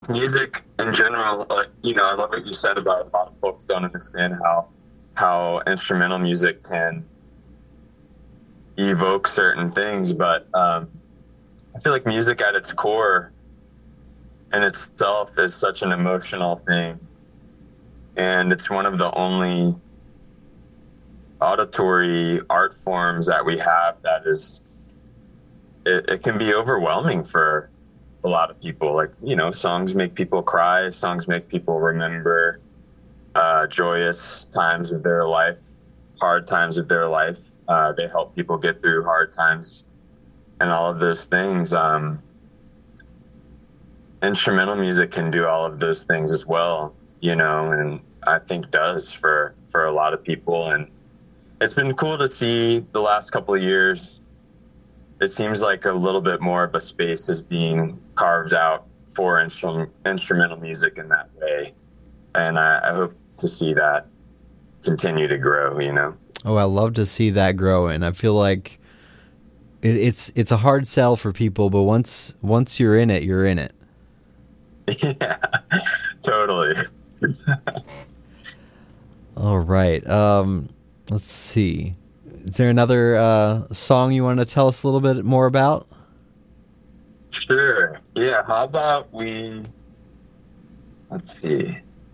music in general, like, I love what you said about a lot of folks don't understand how instrumental music can evoke certain things, but I feel like music at its core in itself is such an emotional thing, and it's one of the only auditory art forms that we have that is it can be overwhelming for a lot of people. Like, songs make people cry, songs make people remember joyous times of their life, hard times of their life. They help people get through hard times and all of those things. Instrumental music can do all of those things as well, and I think does for a lot of people. And it's been cool to see the last couple of years. It seems like a little bit more of a space is being carved out for instrumental music in that way. And I hope to see that continue to grow, Oh, I love to see that grow. And I feel like it's a hard sell for people, but once you're in it, you're in it. Yeah, totally. All right. Let's see. Is there another song you want to tell us a little bit more about? Sure. Yeah. How about let's see.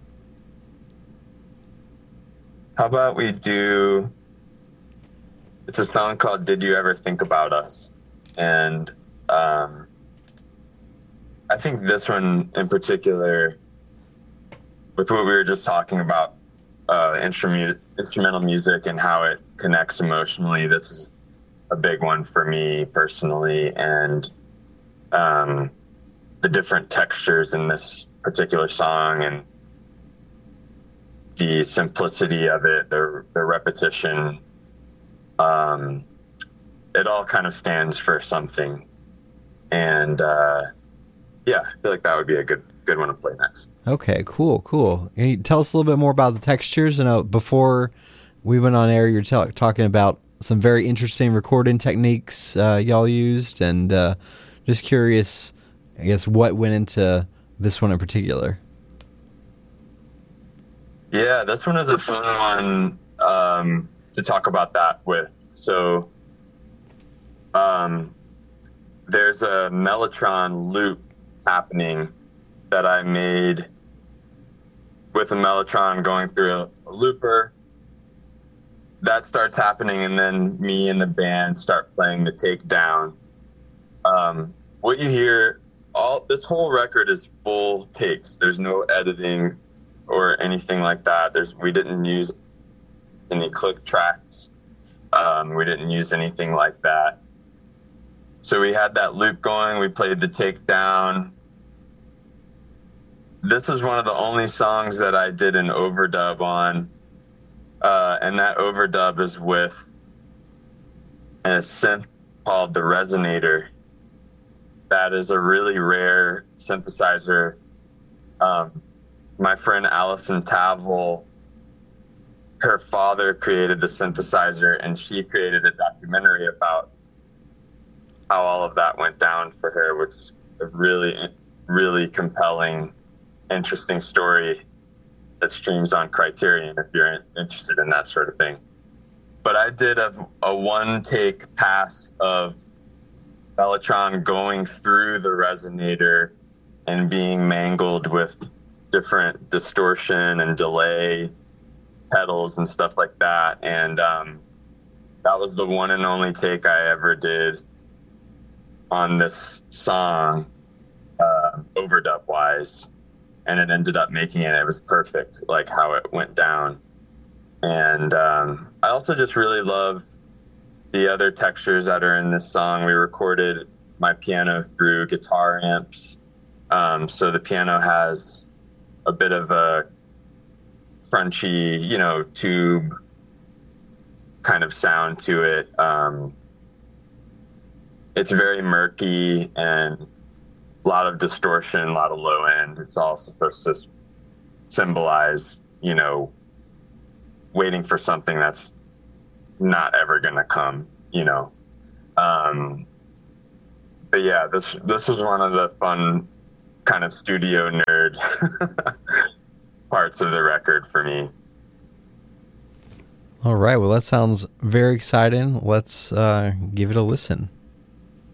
How about we do, it's a song called Did You Ever Think About Us? And I think this one in particular, with what we were just talking about, instrumental music and how it connects emotionally, this is a big one for me personally. And the different textures in this particular song and the simplicity of it, the repetition, it all kind of stands for something. And yeah, I feel like that would be a good one to play next. Okay, cool. Can you tell us a little bit more about the textures? Before we went on air, you're talking about some very interesting recording techniques y'all used, and just curious, I guess, what went into this one in particular. Yeah, this one is a fun one to talk about that with. So there's a Mellotron loop happening that I made with a Mellotron going through a looper. That starts happening, and then me and the band start playing the takedown. What you hear, this whole record is full takes. There's no editing or anything like that. We didn't use any click tracks. We didn't use anything like that. So we had that loop going. We played the takedown. This was one of the only songs that I did an overdub on. And that overdub is with a synth called the Resonator. That is a really rare synthesizer. My friend Allison Tavel, her father created the synthesizer, and she created a documentary about how all of that went down for her, which is a really, really compelling, interesting story that streams on Criterion if you're interested in that sort of thing. But I did a one-take pass of Mellotron going through the Resonator and being mangled with different distortion and delay pedals and stuff like that. And that was the one and only take I ever did on this song, overdub-wise. And it ended up making it. It was perfect, like how it went down. And I also just really love the other textures that are in this song. We recorded my piano through guitar amps. So the piano has a bit of a crunchy, tube kind of sound to it. It's very murky and a lot of distortion, a lot of low end. It's all supposed to symbolize, waiting for something that's not ever going to come, But yeah, this was one of the fun kind of studio nerd parts of the record for me. All right. Well, that sounds very exciting. Let's give it a listen.